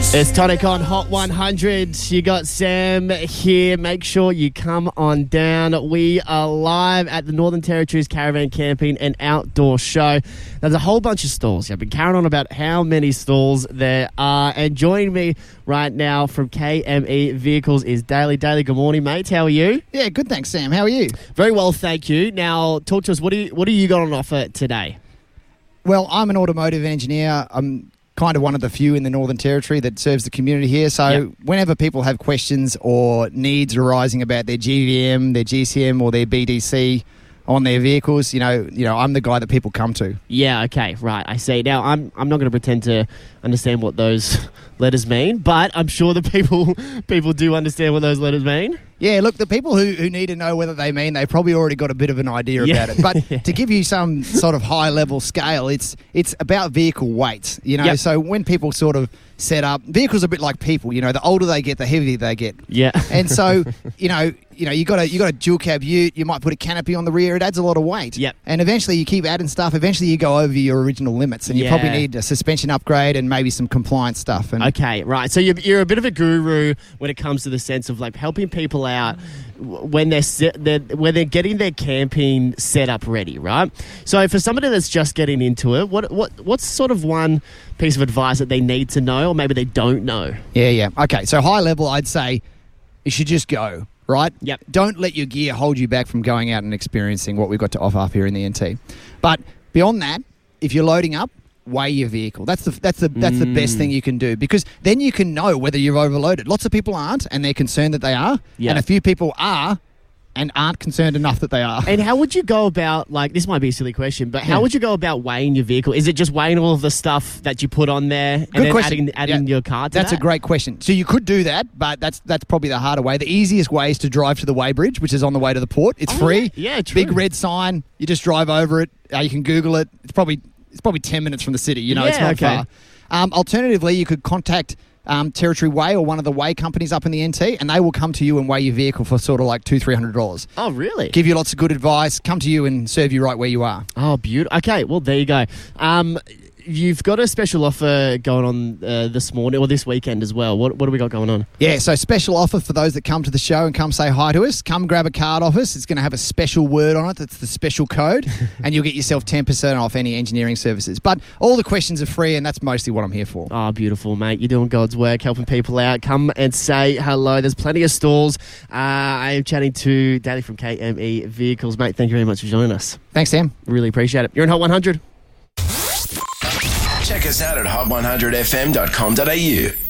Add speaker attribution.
Speaker 1: It's Tonic on Hot 100. You got Sam here. Make sure you come on down. We are live at the Northern Territories Caravan Camping and Outdoor Show. There's a whole bunch of stalls. I've been carrying on about how many stalls there are. And joining me right now from KME Vehicles is Daly. Daly, good morning, mate. How are you?
Speaker 2: Yeah, good, thanks, Sam. How are you?
Speaker 1: Very well, thank you. Now, talk to us. What do you got on offer today?
Speaker 2: Well, I'm an automotive engineer. I'm kind of one of the few in the Northern Territory that serves the community here. So whenever people have questions or needs arising about their GVM, their GCM or their BDC on their vehicles, you know, I'm the guy that people come to.
Speaker 1: Yeah, okay, right, I see. Now, I'm not going to pretend to understand what those letters mean, but I'm sure the people do understand what those letters mean.
Speaker 2: Yeah, look, the people who need to know whether they mean, they've probably already got a bit of an idea about it. But to give you some sort of high-level scale, it's about vehicle weight, you know.
Speaker 1: Yep.
Speaker 2: So when people sort of set up, vehicles are a bit like people, you know. The older they get, the heavier they get.
Speaker 1: Yeah.
Speaker 2: And so, you got a dual cab ute, you might put a canopy on the rear, it adds a lot of weight.
Speaker 1: Yep.
Speaker 2: And eventually you keep adding stuff, eventually you go over your original limits, and you probably need a suspension upgrade and maybe some compliance stuff. And
Speaker 1: okay, right. So you're a bit of a guru when it comes to the sense of like helping people out when they're getting their camping set up ready, right? So for somebody that's just getting into it, what's sort of one piece of advice that they need to know, or maybe they don't know?
Speaker 2: Yeah. Okay, so high level, I'd say you should just go, right?
Speaker 1: Yep.
Speaker 2: Don't let your gear hold you back from going out and experiencing what we've got to offer up here in the NT. But beyond that, if you're loading up, weigh your vehicle. That's the best thing you can do, because then you can know whether you're overloaded. Lots of people aren't, and they're concerned that they are.
Speaker 1: Yeah.
Speaker 2: And a few people are and aren't concerned enough that they are.
Speaker 1: And how would you go about, like, this might be a silly question, but how would you go about weighing your vehicle? Is it just weighing all of the stuff that you put on there and then adding your card to
Speaker 2: That's
Speaker 1: that?
Speaker 2: a great question. So you could do that, but that's probably the harder way. The easiest way is to drive to the weighbridge, which is on the way to the port. It's free.
Speaker 1: Yeah, true.
Speaker 2: Big red sign. You just drive over it. You can Google it. It's probably 10 minutes from the city. You know, it's not far. Alternatively, you could contact Territory Weigh or one of the weigh companies up in the NT, and they will come to you and weigh your vehicle for sort of like $200-300.
Speaker 1: Oh, really?
Speaker 2: Give you lots of good advice, come to you and serve you right where you are.
Speaker 1: Oh, beautiful. Okay, well, there you go. You've got a special offer going on this morning, or this weekend as well. What do we got going on?
Speaker 2: Yeah, so special offer for those that come to the show and come say hi to us. Come grab a card off us. It's going to have a special word on it. That's the special code. And you'll get yourself 10% off any engineering services. But all the questions are free, and that's mostly what I'm here for.
Speaker 1: Oh, beautiful, mate. You're doing God's work, helping people out. Come and say hello. There's plenty of stalls. I am chatting to Daly from KME Vehicles. Mate, thank you very much for joining us.
Speaker 2: Thanks, Sam.
Speaker 1: Really appreciate it. You're in Hot 100.
Speaker 3: Check us out at hot100fm.com.au.